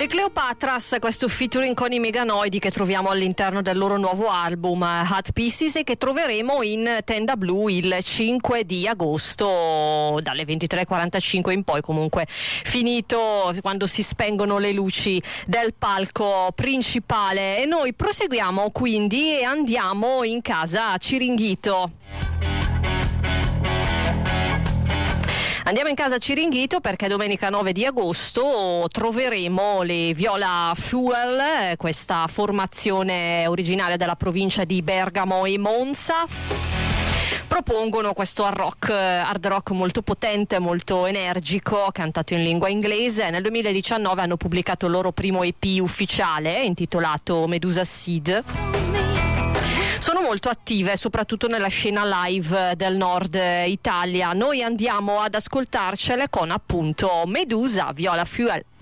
The Cleopatras, questo featuring con i Meganoidi che troviamo all'interno del loro nuovo album Hot Pieces e che troveremo in Tenda Blu il 5 di agosto dalle 23:45 in poi, comunque finito quando si spengono le luci del palco principale. E noi proseguiamo quindi e andiamo in casa Ciringhito. Andiamo in casa Ciringhito perché domenica 9 di agosto troveremo le Viola Fuel, questa formazione originale della provincia di Bergamo e Monza. Propongono questo hard rock molto potente, molto energico, cantato in lingua inglese. Nel 2019 hanno pubblicato il loro primo EP ufficiale intitolato Medusa Seed. Sono molto attive soprattutto nella scena live del nord Italia. Noi andiamo ad ascoltarcele con appunto Medusa, Viola Fuel.